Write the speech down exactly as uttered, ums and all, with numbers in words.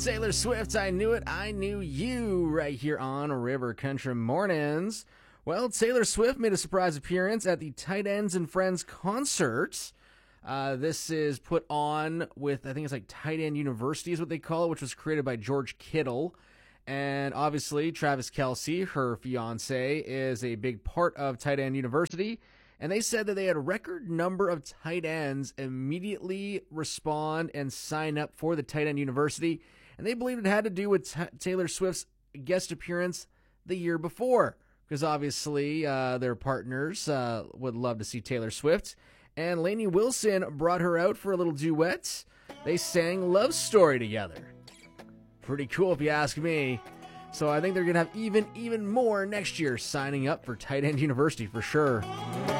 Taylor Swift, I Knew It, I Knew You, right here on River Country Mornings. Well, Taylor Swift made a surprise appearance at the Tight Ends and Friends concert. Uh, this is put on with, I think it's like Tight End University is what they call it, which was created by George Kittle. And obviously, Travis Kelce, her fiance, is a big part of Tight End University. And they said that they had a record number of tight ends immediately respond and sign up for the Tight End University. And they believed it had to do with t- Taylor Swift's guest appearance the year before. Because obviously uh, their partners uh, would love to see Taylor Swift. And Lainey Wilson brought her out for a little duet. They sang Love Story together. Pretty cool if you ask me. So I think they're going to have even, even more next year signing up for Tight End University for sure.